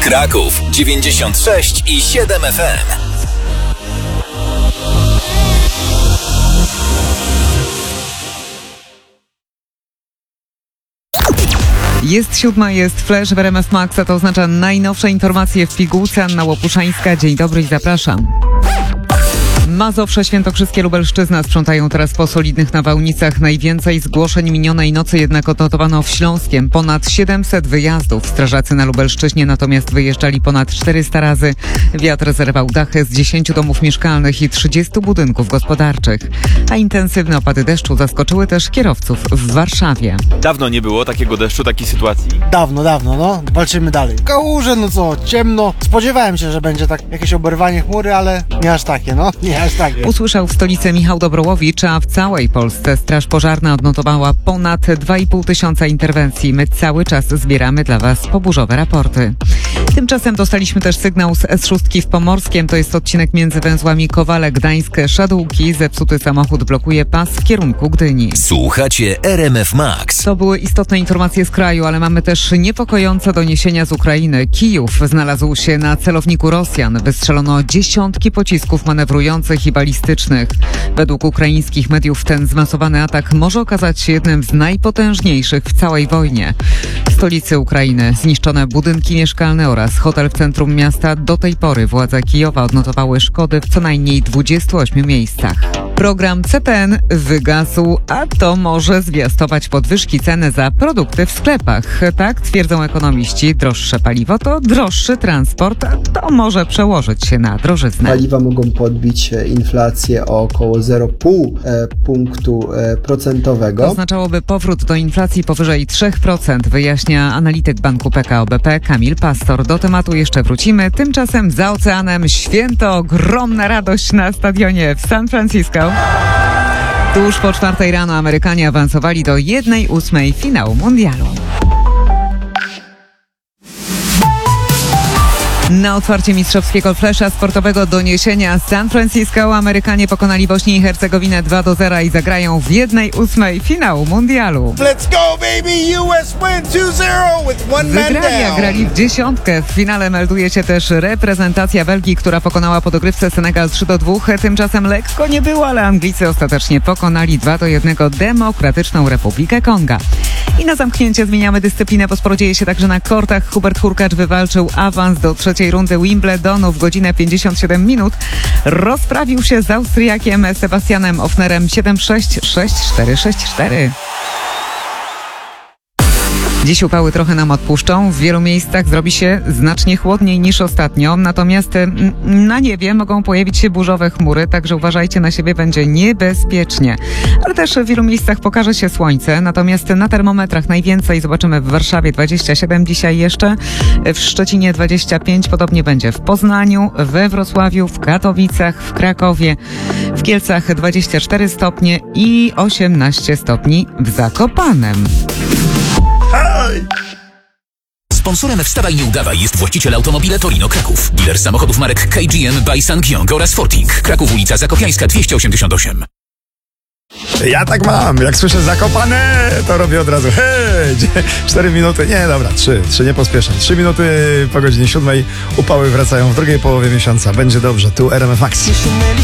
Kraków 96,7 FM. Jest 7, jest Flash w RMF Max, a to oznacza najnowsze informacje w pigułce. Anna Łopuszańska, dzień dobry i zapraszam. Mazowsze, Świętokrzyskie, Lubelszczyzna sprzątają teraz po solidnych nawałnicach. Najwięcej zgłoszeń minionej nocy jednak odnotowano w Śląskiem. Ponad 700 wyjazdów. Strażacy na Lubelszczyźnie natomiast wyjeżdżali ponad 400 razy. Wiatr zerwał dachy z 10 domów mieszkalnych i 30 budynków gospodarczych. A intensywne opady deszczu zaskoczyły też kierowców w Warszawie. Dawno nie było takiego deszczu, takiej sytuacji. Dawno, no. Walczymy dalej. Kałuże, no co, ciemno. Spodziewałem się, że będzie tak jakieś oberwanie chmury, ale nie aż takie, no. Nie aż takie. Usłyszał w stolicy Michał Dobrołowicz, a w całej Polsce Straż Pożarna odnotowała ponad 2,5 tysiąca interwencji. My cały czas zbieramy dla Was poburzowe raporty. Tymczasem dostaliśmy też sygnał z S6 w Pomorskiem. To jest odcinek między węzłami Kowale, Gdańsk, Szadółki. Zepsuty samochód blokuje pas w kierunku Gdyni. Słuchacie RMF Max. To były istotne informacje z kraju, ale mamy też niepokojące doniesienia z Ukrainy. Kijów znalazł się na celowniku Rosjan. Wystrzelono dziesiątki pocisków manewrujących i balistycznych. Według ukraińskich mediów ten zmasowany atak może okazać się jednym z najpotężniejszych w całej wojnie. W stolicy Ukrainy zniszczone budynki mieszkalne oraz hotel w centrum miasta. Do tej pory władze Kijowa odnotowały szkody w co najmniej 28 miejscach. Program CPN wygasł, a to może zwiastować podwyżki ceny za produkty w sklepach. Tak twierdzą ekonomiści. Droższe paliwo to droższy transport, a to może przełożyć się na drożyznę. Paliwa mogą podbić inflację o około 0,5 punktu procentowego. To oznaczałoby powrót do inflacji powyżej 3%, wyjaśnia analityk banku PKO BP Kamil Pastor. Do tematu jeszcze wrócimy. Tymczasem za oceanem święto, ogromna radość na stadionie w San Francisco. Tuż po 4 rano Amerykanie awansowali do 1/8 finału mundialu. Na otwarcie mistrzowskiego flesza sportowego doniesienia z San Francisco Amerykanie pokonali Bośnię i Hercegowinę 2-0 i zagrają w 1/8 finału mundialu. Let's go, baby! US win 2-0 with one man Wygrali, a down. grali w dziesiątkę. W finale melduje się też reprezentacja Belgii, która pokonała po dogrywce Senegal 3-2. Tymczasem lekko nie było, ale Anglicy ostatecznie pokonali 2-1 Demokratyczną Republikę Konga. I na zamknięcie zmieniamy dyscyplinę, bo sporo dzieje się także na kortach. Hubert Hurkacz wywalczył awans do trzeciej rundy Wimbledonu w godzinę 57 minut. Rozprawił się z Austriakiem Sebastianem Ofnerem 7-6, 6-4, 6-4. Dziś upały trochę nam odpuszczą. W wielu miejscach zrobi się znacznie chłodniej niż ostatnio. Natomiast na niebie mogą pojawić się burzowe chmury, także uważajcie na siebie, będzie niebezpiecznie. Ale też w wielu miejscach pokaże się słońce. Natomiast na termometrach najwięcej zobaczymy w Warszawie 27 dzisiaj jeszcze, w Szczecinie 25, podobnie będzie w Poznaniu, we Wrocławiu, w Katowicach, w Krakowie, w Kielcach 24 stopnie i 18 stopni w Zakopanem. Sponsorem Wstawaj Nie Udawaj jest właściciel Automobile Torino Kraków. Dealer samochodów marek KGM by Sangyong oraz Forting. Kraków, ulica Zakopiańska 288. Ja tak mam. Jak słyszę Zakopane, to robię od razu hej! 4 minuty, nie dobra, 3, nie pospieszam. 3 minuty po godzinie 7. Upały wracają w drugiej połowie miesiąca. Będzie dobrze. Tu RMF Max.